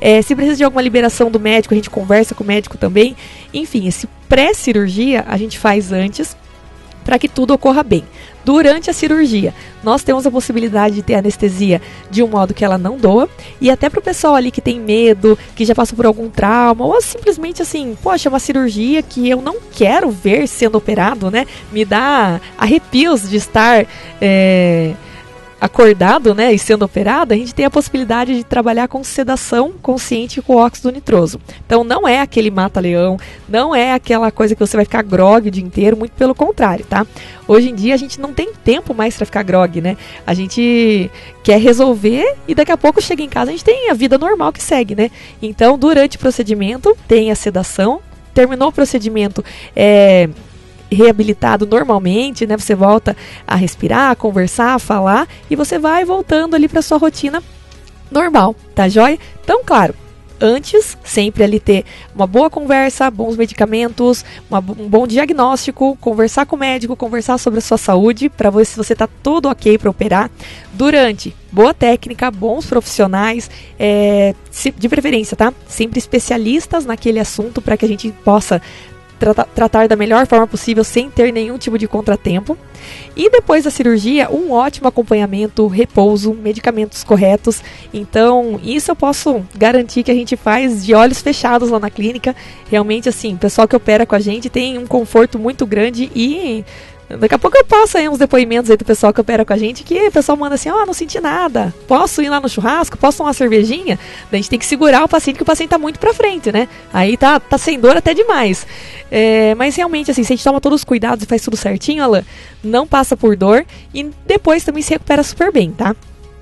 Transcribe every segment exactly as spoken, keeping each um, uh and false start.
É, se precisa de alguma liberação do médico, a gente conversa com o médico também. Enfim, esse pré-cirurgia a gente faz antes para que tudo ocorra bem. Durante a cirurgia, nós temos a possibilidade de ter anestesia de um modo que ela não doa, e até para o pessoal ali que tem medo, que já passou por algum trauma, ou simplesmente assim, poxa, uma cirurgia que eu não quero ver sendo operado, né? Me dá arrepios de estar é, acordado, né, e sendo operado. A gente tem a possibilidade de trabalhar com sedação consciente com óxido nitroso. Então não é aquele mata-leão, não é aquela coisa que você vai ficar grogue o dia inteiro, muito pelo contrário, tá? Hoje em dia a gente não tem tempo mais para ficar grogue, né? A gente quer resolver e daqui a pouco chega em casa, a gente tem a vida normal que segue, né? Então durante o procedimento tem a sedação, terminou o procedimento, é... reabilitado normalmente, né? Você volta a respirar, a conversar, a falar, e você vai voltando ali para sua rotina normal, tá joia? Então, claro, antes, sempre ali ter uma boa conversa, bons medicamentos, uma, um bom diagnóstico, conversar com o médico, conversar sobre a sua saúde, para ver se você está tudo ok para operar. Durante, boa técnica, bons profissionais, é, de preferência, tá? Sempre especialistas naquele assunto, para que a gente possa Tratar, tratar da melhor forma possível sem ter nenhum tipo de contratempo. E depois da cirurgia, um ótimo acompanhamento, repouso, medicamentos corretos. Então, isso eu posso garantir que a gente faz de olhos fechados lá na clínica. Realmente, assim, o pessoal que opera com a gente tem um conforto muito grande e... daqui a pouco eu passo aí uns depoimentos aí do pessoal que opera com a gente, que o pessoal manda assim, ó, oh, não senti nada, posso ir lá no churrasco, posso tomar uma cervejinha? Daí a gente tem que segurar o paciente, que o paciente tá muito pra frente, né? Aí tá, tá sem dor até demais. É, mas realmente, assim, se a gente toma todos os cuidados e faz tudo certinho, Alan, não passa por dor e depois também se recupera super bem, tá?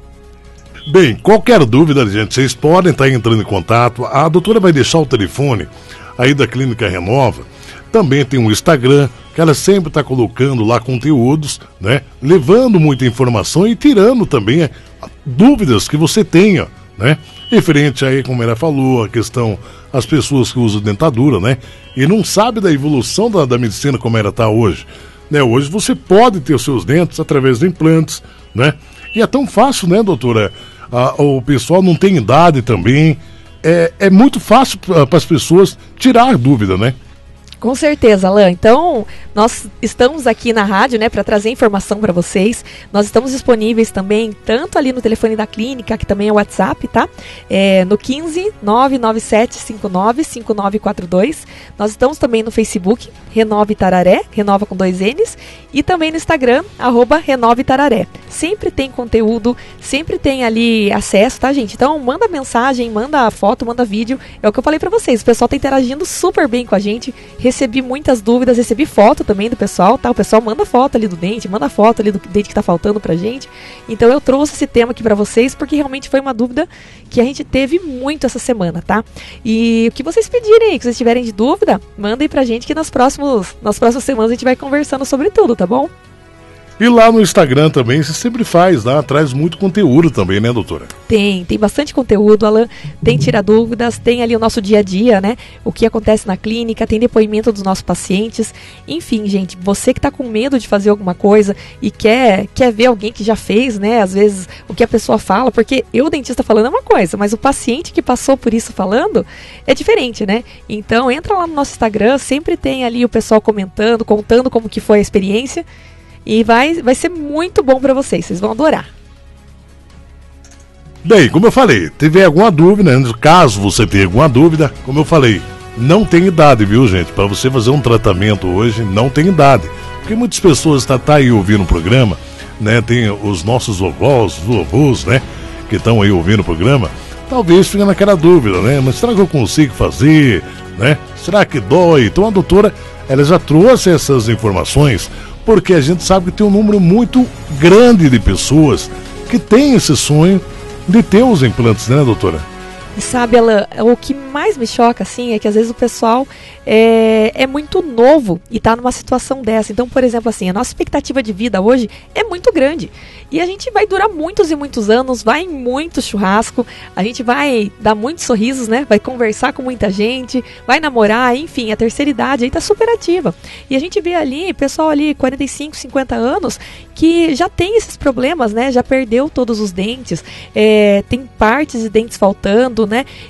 Bem, qualquer dúvida, gente, vocês podem estar entrando em contato. A doutora vai deixar o telefone aí da Clínica Renova. Também tem um Instagram, que ela sempre está colocando lá conteúdos, né? Levando muita informação e tirando também é, dúvidas que você tenha, né? Referente aí, como ela falou, a questão, as pessoas que usam dentadura, né? E não sabe da evolução da, da medicina como ela está hoje, né? Hoje você pode ter os seus dentes através de implantes, né? E é tão fácil, né, doutora? Ah, o pessoal não tem idade também. É, é muito fácil para as pessoas tirar dúvida, né? Com certeza, Alan. Então, nós estamos aqui na rádio, né, para trazer informação para vocês. Nós estamos disponíveis também, tanto ali no telefone da clínica, que também é o WhatsApp, tá? É, no quinze, nove nove sete cinco nove, cinco nove quatro dois. Nós estamos também no Facebook, Renova Itararé, Renova com dois N's, e também no Instagram, arroba Renova Itararé. Sempre tem conteúdo, sempre tem ali acesso, tá, gente? Então, manda mensagem, manda foto, manda vídeo. É o que eu falei para vocês, o pessoal tá interagindo super bem com a gente. Recebi muitas dúvidas, recebi foto também do pessoal, tá? O pessoal manda foto ali do dente, manda foto ali do dente que tá faltando pra gente. Então eu trouxe esse tema aqui pra vocês, porque realmente foi uma dúvida que a gente teve muito essa semana, tá? E o que vocês pedirem aí, que vocês tiverem de dúvida, mandem pra gente que nas, próximos, nas próximas semanas a gente vai conversando sobre tudo, tá bom? E lá no Instagram também, você sempre faz, lá, traz muito conteúdo também, né, doutora? Tem, tem bastante conteúdo, Alan, tem tira dúvidas, tem ali o nosso dia a dia, né, o que acontece na clínica, tem depoimento dos nossos pacientes, enfim, gente, você que tá com medo de fazer alguma coisa e quer, quer ver alguém que já fez, né, às vezes o que a pessoa fala, porque eu, dentista, falando é uma coisa, mas o paciente que passou por isso falando é diferente, né, então entra lá no nosso Instagram, sempre tem ali o pessoal comentando, contando como que foi a experiência. E vai, vai ser muito bom para vocês, vocês vão adorar. Bem, como eu falei, tiver alguma dúvida, caso você tenha alguma dúvida, como eu falei, não tem idade, viu, gente? Para você fazer um tratamento hoje, não tem idade. Porque muitas pessoas estão tá, tá aí ouvindo o programa, né? Tem os nossos vovós, vovôs, né? Que estão aí ouvindo o programa. Talvez fique naquela dúvida, né? Mas será que eu consigo fazer, né? Será que dói? Então a doutora, ela já trouxe essas informações, porque a gente sabe que tem um número muito grande de pessoas que tem esse sonho de ter os implantes, né, doutora? E sabe, Alan, o que mais me choca, assim, é que às vezes o pessoal é, é muito novo e tá numa situação dessa. Então, por exemplo, assim, a nossa expectativa de vida hoje é muito grande. E a gente vai durar muitos e muitos anos, vai em muito churrasco, a gente vai dar muitos sorrisos, né? Vai conversar com muita gente, vai namorar, enfim, a terceira idade aí tá super ativa. E a gente vê ali, pessoal ali, quarenta e cinco, cinquenta anos, que já tem esses problemas, né? Já perdeu todos os dentes, é, tem partes de dentes faltando, né?